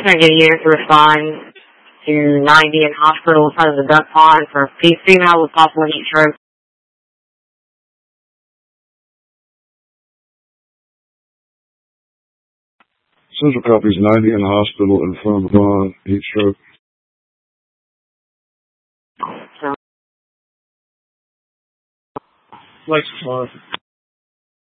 Can I get a unit to respond to 90 in hospital in front of the duck pond for a female with possible heat stroke? Central copies 90 in the hospital in front of the pond, heat stroke. So, Lights on.